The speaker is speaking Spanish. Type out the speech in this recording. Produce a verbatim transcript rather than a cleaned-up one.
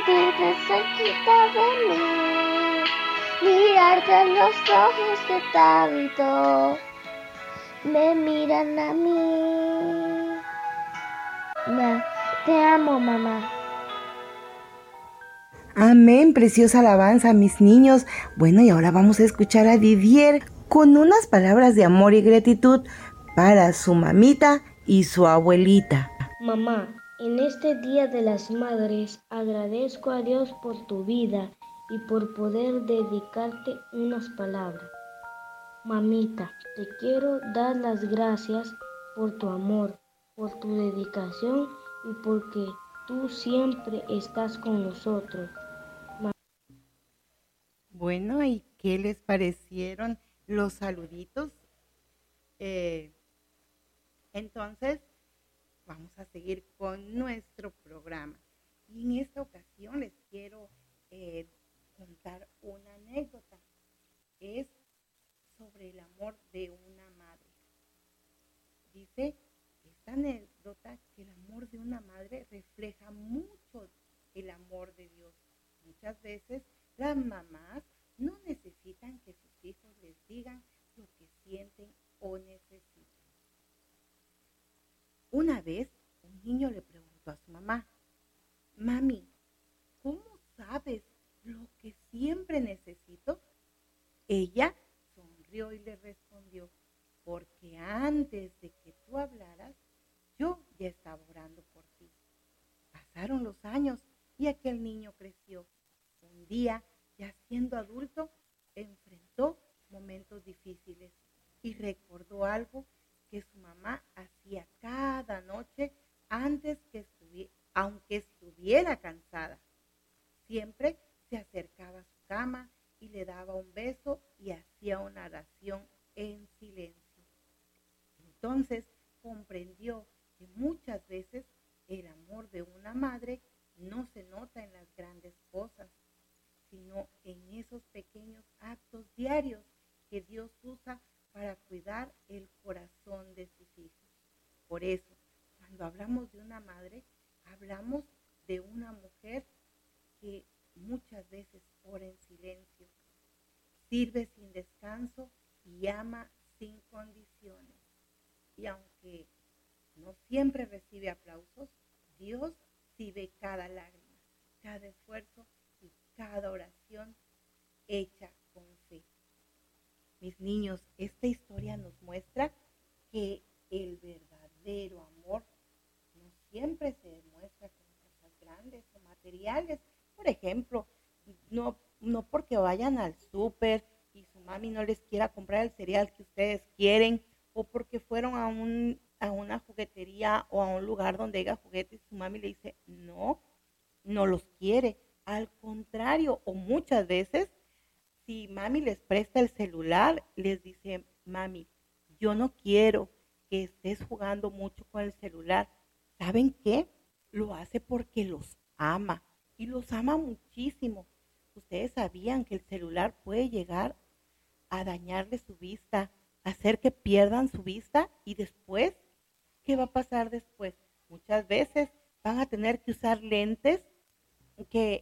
Sentirte cerquita de mí, mirarte en los ojos que tanto me miran a mí. Ma, te amo, mamá. Amén, preciosa alabanza, mis niños. Bueno, y ahora vamos a escuchar a Didier con unas palabras de amor y gratitud para su mamita y su abuelita. Mamá, en este Día de las Madres agradezco a Dios por tu vida y por poder dedicarte unas palabras. Mamita, te quiero dar las gracias por tu amor, por tu dedicación y porque tú siempre estás con nosotros. Bueno, ¿y qué les parecieron los saluditos? Eh, entonces, vamos a seguir con nuestro programa. Y en esta ocasión les quiero eh, contar una anécdota. Es sobre el amor de una madre. Dice esta anécdota que el amor de una madre refleja mucho el amor de Dios. Muchas veces las mamás no necesitan que sus hijos les digan lo que sienten o necesitan. Una vez un niño le preguntó a su mamá: mami, ¿cómo sabes lo que siempre necesito? Ella sonrió y le respondió: porque antes de que tú hablaras, yo ya estaba orando por ti. Pasaron los años y aquel niño creció. Un día, ya siendo adulto, enfrentó momentos difíciles y recordó algo que su mamá hacía cada noche antes que estuviera, aunque estuviera cansada. Siempre se acercaba a su cama y le daba un beso y hacía una oración en silencio. Entonces comprendió que muchas veces el amor de una madre no se nota en las grandes cosas, sino en esos pequeños actos diarios que Dios usa para cuidar el corazón de sus hijos. Por eso, cuando hablamos de una madre, hablamos de una mujer que muchas veces ora en silencio, sirve sin descanso y ama sin condiciones. Y aunque no siempre recibe aplausos, Dios sí ve cada lágrima, cada esfuerzo y cada oración hecha con fe. Mis niños, esta historia nos muestra que el verdadero amor no siempre se demuestra con cosas grandes o materiales. Por ejemplo, no, no porque vayan al súper y su mami no les quiera comprar el cereal que ustedes quieren, o porque fueron a, un, a una juguetería o a un lugar donde haya juguetes y su mami le dice no, no los quiere. Al contrario, o muchas veces, si mami les presta el celular, les dice: mami, yo no quiero que estés jugando mucho con el celular. ¿Saben qué? Lo hace porque los ama y los ama muchísimo. Ustedes sabían que el celular puede llegar a dañarle su vista, hacer que pierdan su vista, y después, ¿qué va a pasar después? Muchas veces van a tener que usar lentes que